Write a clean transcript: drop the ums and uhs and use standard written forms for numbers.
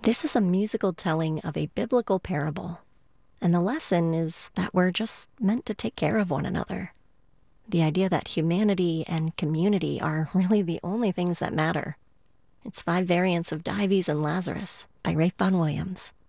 This is a musical telling of a biblical parable, and the lesson is that we're just meant to take care of one another. The idea that humanity and community are really the only things that matter. It's Five Variants of Dives and Lazarus by Rafe Vaughan Williams.